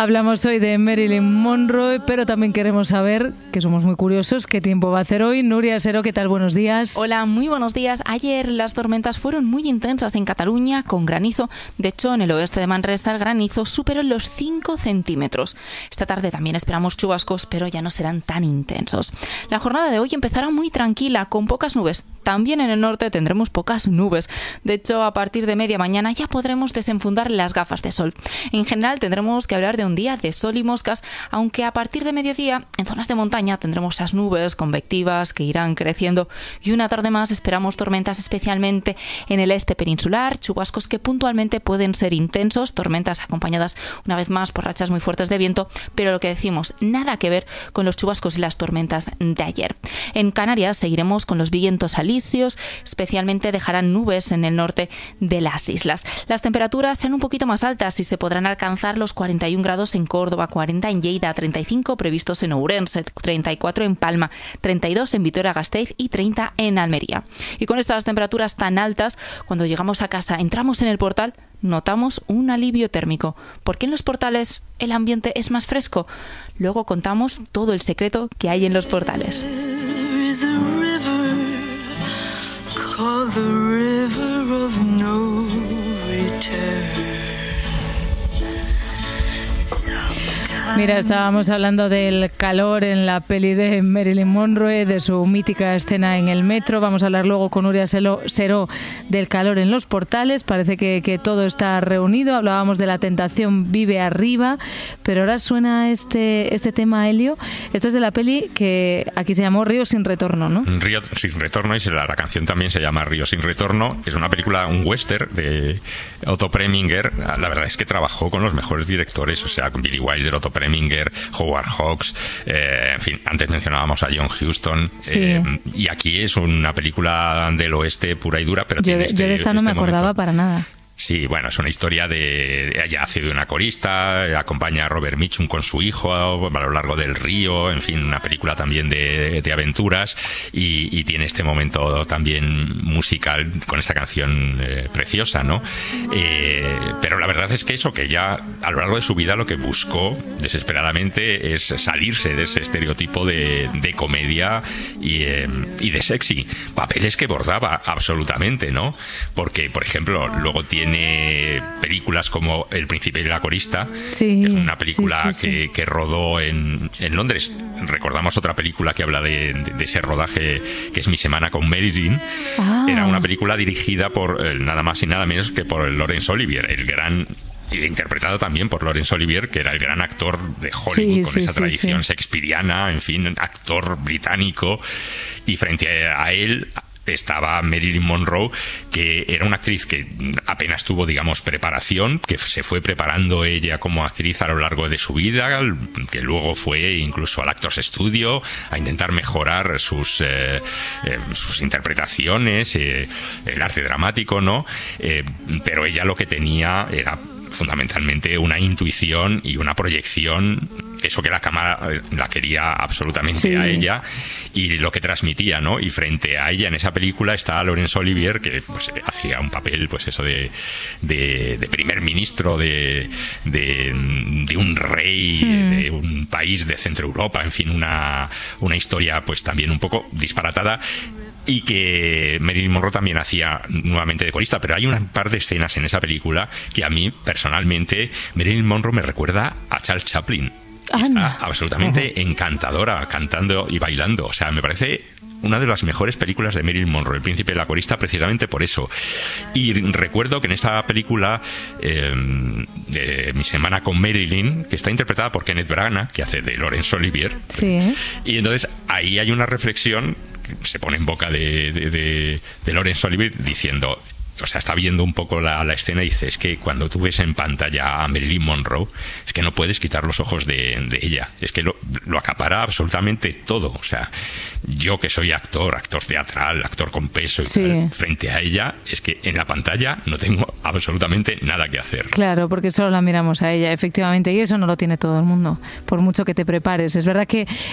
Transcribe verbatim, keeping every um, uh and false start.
Hablamos hoy de Marilyn Monroe, pero también queremos saber, que somos muy curiosos, qué tiempo va a hacer hoy. Nuria Sero, ¿qué tal? Buenos días. Hola, muy buenos días. Ayer las tormentas fueron muy intensas en Cataluña, con granizo. De hecho, en el oeste de Manresa el granizo superó los cinco centímetros. Esta tarde también esperamos chubascos, pero ya no serán tan intensos. La jornada de hoy empezará muy tranquila, con pocas nubes. También en el norte tendremos pocas nubes. De hecho, a partir de media mañana ya podremos desenfundar las gafas de sol. En general tendremos que hablar de un día de sol y moscas, aunque a partir de mediodía en zonas de montaña tendremos esas nubes convectivas que irán creciendo y una tarde más esperamos tormentas, especialmente en el este peninsular, chubascos que puntualmente pueden ser intensos, tormentas acompañadas una vez más por rachas muy fuertes de viento, pero lo que decimos, nada que ver con los chubascos y las tormentas de ayer. En Canarias seguiremos con los vientos alisios, especialmente dejarán nubes en el norte de las islas. Las temperaturas serán un poquito más altas y se podrán alcanzar los cuarenta y un grados en Córdoba, cuarenta en Lleida, treinta y cinco previstos en Ourense, treinta y cuatro en Palma, treinta y dos en Vitoria-Gasteiz y treinta en Almería. Y con estas temperaturas tan altas, cuando llegamos a casa, entramos en el portal, notamos un alivio térmico. ¿Por qué en los portales el ambiente es más fresco? Luego contamos todo el secreto que hay en los portales. Called the river of no return. Mira, estábamos hablando del calor en la peli de Marilyn Monroe, de su mítica escena en el metro. Vamos a hablar luego con Nuria Sero del calor en los portales. Parece que, que todo está reunido. Hablábamos de La tentación vive arriba, pero ahora suena este, este tema, Helio. Esto es de la peli que aquí se llamó Río sin retorno, ¿no? Río sin retorno, y la, la canción también se llama Río sin retorno. Es una película, un western de Otto Preminger. La verdad es que trabajó con los mejores directores, o sea, con Billy Wilder, Otto Preminger, Howard Hawks, eh, en fin, antes mencionábamos a John Huston, sí. eh, y aquí es una película del oeste pura y dura, pero yo, tiene de, este, yo de esta no este me acordaba momento. para nada. Sí, bueno, es una historia de... Ella hace de una corista, acompaña a Robert Mitchum con su hijo a lo largo del río, en fin, una película también de, de aventuras, y, y tiene este momento también musical con esta canción eh, preciosa, ¿no? Eh, pero la verdad es que eso, que ella a lo largo de su vida lo que buscó desesperadamente es salirse de ese estereotipo de, de comedia y, eh, y de sexy. Papeles que bordaba absolutamente, ¿no? Porque, por ejemplo, luego tiene Tiene películas como El príncipe y la corista, sí, que es una película sí, sí, que, sí. que rodó en, en Londres. Recordamos otra película que habla de, de, de ese rodaje, que es Mi semana con Marilyn. Ah. Era una película dirigida por eh, nada más y nada menos que por Laurence Olivier, el gran... y interpretado también por Laurence Olivier, que era el gran actor de Hollywood, sí, con sí, esa sí, tradición sí. shakespeariana, en fin, actor británico, y frente a él estaba Marilyn Monroe, que era una actriz que apenas tuvo, digamos, preparación, que se fue preparando ella como actriz a lo largo de su vida, que luego fue incluso al Actors Studio a intentar mejorar sus eh, eh, sus interpretaciones, eh, el arte dramático, ¿no? Eh, pero ella lo que tenía era fundamentalmente una intuición y una proyección, eso que la cámara la quería absolutamente sí. a ella, y lo que transmitía, ¿no? Y frente a ella en esa película está Laurence Olivier, que pues hacía un papel, pues eso de, de, de primer ministro de, de, de un rey mm. de un país de Centro Europa, en fin, una, una historia pues también un poco disparatada, y que Marilyn Monroe también hacía nuevamente de corista. Pero hay un par de escenas en esa película que a mí personalmente Marilyn Monroe me recuerda a Charles Chaplin. Está absolutamente uh-huh. encantadora cantando y bailando, o sea, me parece una de las mejores películas de Marilyn Monroe, El príncipe y la corista, precisamente por eso. Y recuerdo que en esa película eh, de Mi semana con Marilyn, que está interpretada por Kenneth Branagh, que hace de Laurence Olivier, sí. y entonces ahí hay una reflexión que se pone en boca de, de, de, de Laurence Olivier diciendo, o sea, está viendo un poco la, la escena y dice, es que cuando tú ves en pantalla a Marilyn Monroe, es que no puedes quitar los ojos de, de ella, es que lo, lo acapara absolutamente todo. O sea, yo que soy actor, actor teatral, actor con peso y sí. tal, frente a ella, es que en la pantalla no tengo absolutamente nada que hacer. Claro, porque solo la miramos a ella, efectivamente, y eso no lo tiene todo el mundo, por mucho que te prepares. Es verdad que